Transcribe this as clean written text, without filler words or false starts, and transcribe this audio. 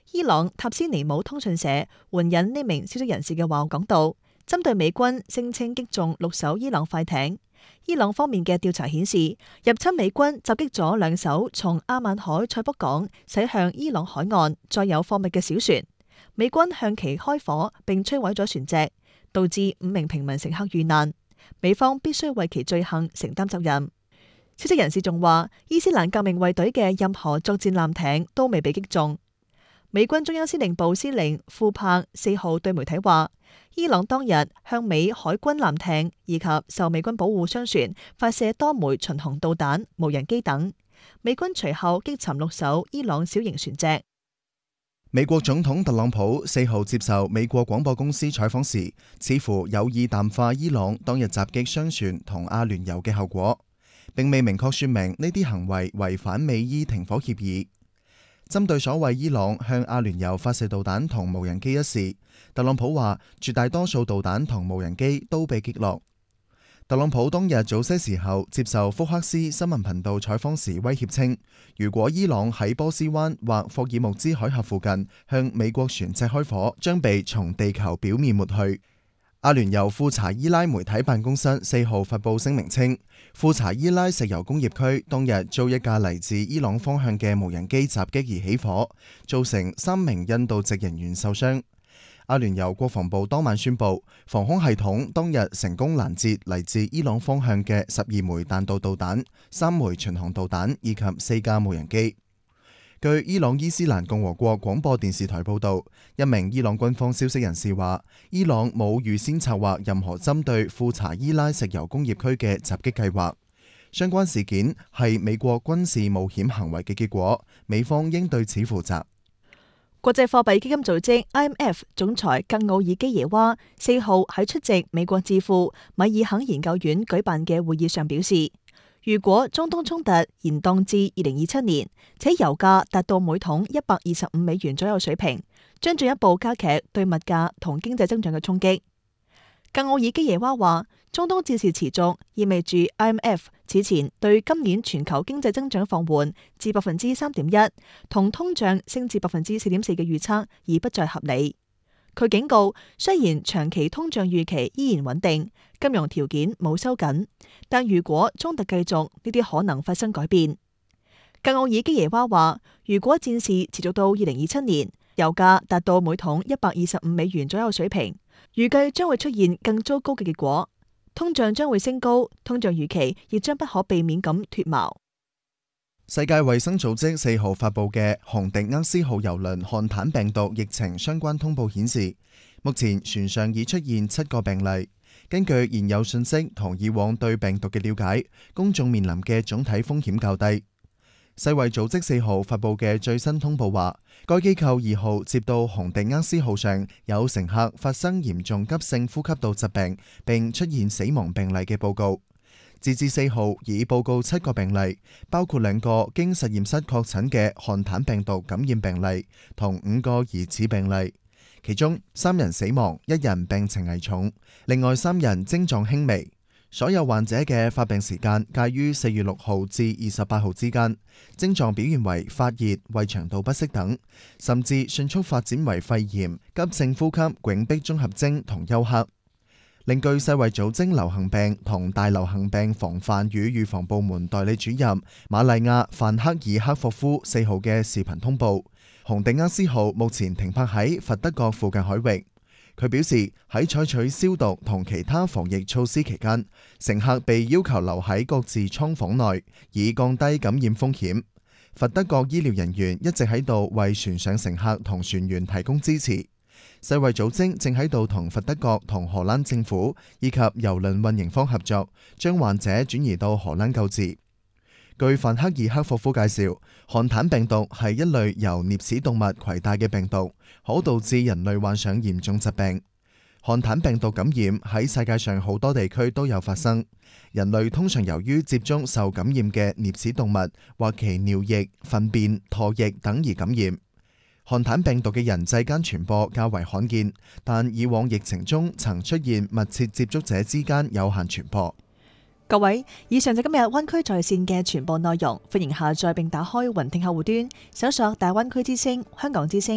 伊朗塔斯尼姆通訊社援引呢名消息人士嘅話講到，針對美軍聲稱擊中6艘伊朗快艇，伊朗方面嘅調查顯示，入侵美軍襲擊咗2艘從阿曼海塞卜港駛向伊朗海岸載有貨物嘅小船，美軍向其開火並摧毀咗船隻，導致5名平民乘客遇難，美方必須為其罪行承擔責任。消息人士仲話，伊斯蘭革命衛隊嘅任何作戰艦艇都未被擊中。美軍中央司令部司令庫珀4號對媒體話，伊朗當日向美海軍艦艇以及受美軍保護商船發射多枚巡航導彈、無人機等，美軍隨後擊沉6艘伊朗小型船隻。 美國總統特朗普4號接受美國廣播公司採訪時，似乎有意淡化伊朗當日襲擊商船同阿聯酋嘅後果，並未明確說明呢啲行為違反美伊停火協議。針對所謂伊朗向阿聯酋發射導彈同無人機一事，特朗普話絕大多數導彈同無人機都被擊落。特朗普當日早些時候接受福克斯新聞頻道採訪時威脅稱，如果伊朗喺波斯灣或霍爾木茲海峽附近向美國船隻開火，將被從地球表面抹去。阿聯酋庫查伊拉媒體辦公室4號發佈聲明稱，庫查伊拉石油工業區當日遭一架嚟自伊朗方向嘅無人機襲擊而起火，造成3名印度籍人員受傷。阿聯酋國防部當晚宣布，防空系統當日成功攔截嚟自伊朗方向嘅12枚彈道導彈、3枚巡航導彈以及4架無人機。據伊朗伊斯蘭共和國廣播電視台報道，一名伊朗軍方消息人士話，伊朗冇預先策劃任何針對庫查伊拉石油工業區嘅襲擊計劃。相關事件係美國軍事冒險行為嘅結果，美方應對此負責。 國際貨幣基金組織 IMF 總裁格奧爾基耶娃4號喺出席美國智庫米爾肯研究院舉辦嘅會議上表示，如果中東衝突延宕至2027年，且油價達到每桶125美元左右水平，將進一步加劇對物價同經濟增長嘅衝擊。格奧爾基耶娃話，中東戰事持續，意味住 IMF 此前對今年全球經濟增長放緩至3.1%，同通脹升至4.4%嘅預測已不再合理。佢警告，雖然長期通脹預期依然穩定，金融條件冇收緊，但如果衝突繼續，呢啲可能發生改變。格奧爾基耶娃話，如果戰事持續到2027年，油價達到每桶125美元左右水平，預計將會出現更糟糕嘅結果，通脹將會升高，通脹預期亦將不可避免咁脫錨。 世界衛生組織4號發布嘅洪迪厄斯號郵輪漢坦病毒疫情相關通報顯示，目前船上已出現7個病例。根據現有信息同以往對病毒嘅了解，公眾面臨嘅總體風險較低。世衛組織4號發布嘅最新通報話，該機構2號接到洪迪厄斯號上有乘客發生嚴重急性呼吸道疾病並出現死亡病例嘅報告。截至4號已報告7個病例，包括2個經實驗室確診嘅漢坦病毒感染病例同5個疑似病例，其中3人死亡，1人病情危重，另外3人症狀輕微。所有患者嘅發病時間介於4月6號至28號之間，症狀表現為發熱、胃腸道不適等，甚至迅速發展為肺炎、急性呼吸窘迫綜合徵同休克。另據世衛組織流行病同大流行病防範與預防部門代理主任瑪麗亞·范克爾克霍夫4號嘅視頻通報，洪迪厄斯號目前停泊喺佛得角附近海域。佢表示喺採取消毒同其他防疫措施期間，乘客被要求留喺各自艙房內，以降低感染風險。佛得角醫療人員一直喺度為船上乘客同船員提供支持。世衛組織正喺度同佛得角同荷蘭政府以及郵輪運營方合作，將患者轉移到荷蘭救治。據范克爾克霍夫介紹，漢坦病毒係一類由齧齒動物攜帶嘅病毒，可導致人類患上嚴重疾病。漢坦病毒感染喺世界上好多地區都有發生，人類通常由於接觸受感染嘅齧齒動物或其尿液、糞便、唾液等而感染。漢坦病毒嘅人際間傳播較為罕見，但以往疫情中曾出現密切接觸者之間有限傳播。 各位，以上就今日灣區在線嘅全部內容，歡迎下載並打開雲聽客戶端，搜索大灣區之聲、香港之聲。